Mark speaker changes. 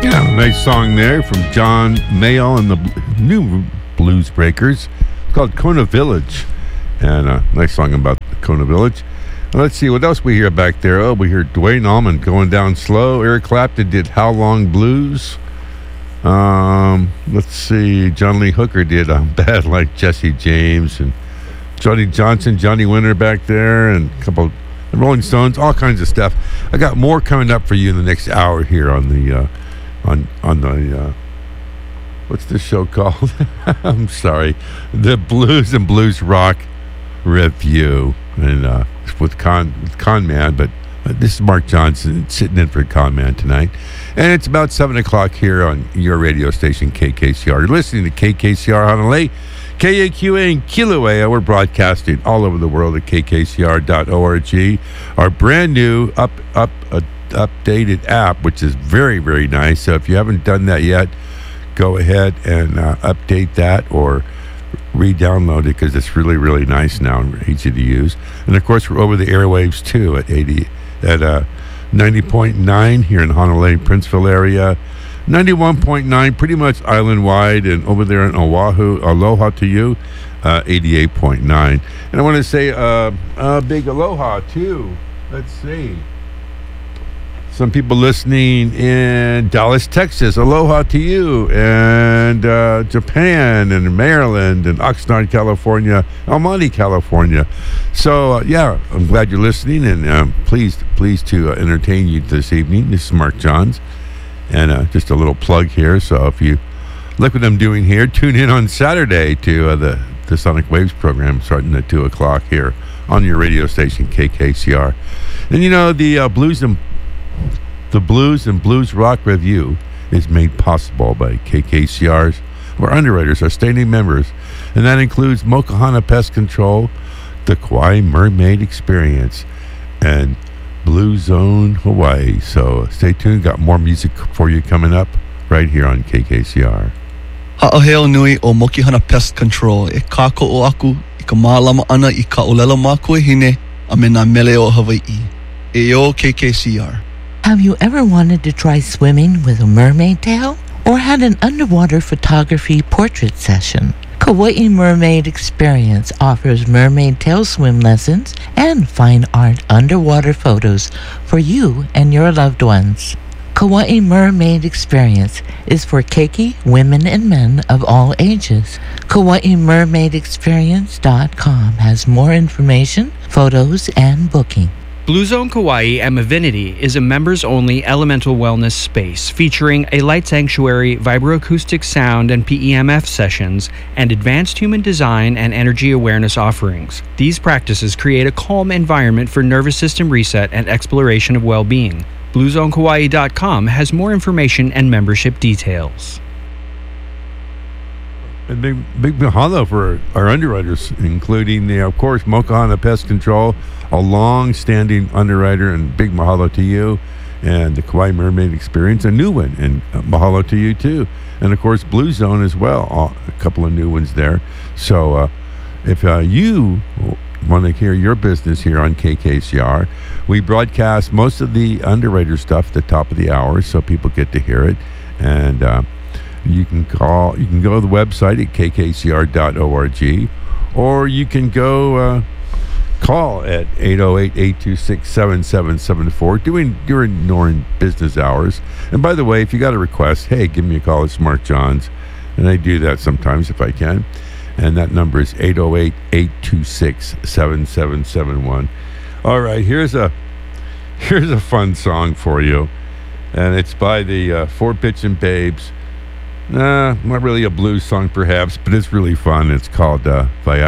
Speaker 1: Yeah, nice song there from John Mayall and the new Blues Breakers. It's called Kona Village. And a nice song about Kona Village. Let's see, what else we hear back there? Oh, we hear Duane Allman going down slow. Eric Clapton did How Long Blues. Let's see, John Lee Hooker did I'm Bad Like Jesse James. And Johnny Johnson, Johnny Winter back there. And a couple the Rolling Stones, all kinds of stuff. I got more coming up for you in the next hour here on the what's this show called? I'm sorry, the Blues and Blues Rock Review, and with Con Man. But this is Mark Johnson sitting in for Con Man tonight, and it's about 7 o'clock here on your radio station KKCR. You're listening to KKCR Honolulu, KAQA and Kilauea. We're broadcasting all over the world at kkcr.org. Our brand new updated app, which is very, very nice. So if you haven't done that yet, go ahead and update that or re-download it, because it's really, really nice now and easy to use. And of course, we're over the airwaves too at 90.9 here in Honolulu, Princeville area. 91.9 pretty much island wide, and over there in Oahu, aloha to you, 88.9. And I want to say a big aloha too. Let's see, some people listening in Dallas, Texas, aloha to you, and Japan and Maryland and Oxnard, California, El Monte, California. So yeah, I'm glad you're listening, and pleased to entertain you this evening. This is Mark Johns. And just a little plug here. So if you like what I'm doing here, tune in on Saturday to the Sonic Waves program starting at 2 o'clock here on your radio station, KKCR. And you know, the Blues and Blues Rock Review is made possible by KKCR's, our underwriters, our standing members. And that includes Mokahana Pest Control, the Kauai Mermaid Experience, and Blue Zone Hawaii. So stay tuned. Got more music for you coming up right here on KKCR.
Speaker 2: Ha'aheo nui o Mokihana Pest Control. E kāko'o aku I ka mālama ana I ka olelo mākua hine a me nā mele o Hawaii. E o KKCR.
Speaker 3: Have you ever wanted to try swimming with a mermaid tail? Or had an underwater photography portrait session? Kauai Mermaid Experience offers mermaid tail swim lessons and fine art underwater photos for you and your loved ones. Kauai Mermaid Experience is for keiki women and men of all ages. KauaiMermaidExperience.com has more information, photos, and booking.
Speaker 4: Blue Zone Kauai and Mavinity is a members-only elemental wellness space featuring a light sanctuary, vibroacoustic sound and PEMF sessions, and advanced human design and energy awareness offerings. These practices create a calm environment for nervous system reset and exploration of well-being. BlueZoneKauai.com has more information and membership details.
Speaker 1: And big mahalo for our underwriters, including of course, Mokahana Pest Control, a long-standing underwriter, and big mahalo to you, and the Kauai Mermaid Experience, a new one, and mahalo to you too, and of course Blue Zone as well, a couple of new ones there. So if you want to hear your business here on KKCR, we broadcast most of the underwriter stuff at the top of the hour, so people get to hear it, and you can go to the website at kkcr.org, or you can go call at 808-826-7774 during business hours. And by the way, if you got a request, hey, give me a call. It's Mark Johns, and I do that sometimes if I can. And that number is 808-826-7771. All right, here's a fun song for you, and it's by the Four Pitchin' Babes. Not really a blues song perhaps, but it's really fun. It's called Viagra.